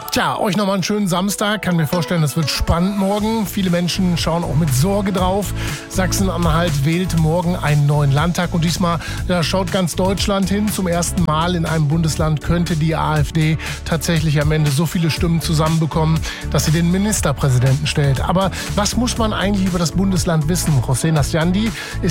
Tja, euch nochmal einen schönen Samstag. Kann mir vorstellen, das wird spannend morgen. Viele Menschen schauen auch mit Sorge drauf. Sachsen-Anhalt wählt morgen einen neuen Landtag. Und diesmal schaut ganz Deutschland hin. Zum ersten Mal in einem Bundesland könnte die AfD tatsächlich am Ende so viele Stimmen zusammenbekommen, dass sie den Ministerpräsidenten stellt. Aber was muss man eigentlich über das Bundesland wissen? Hossein Nasjandi ist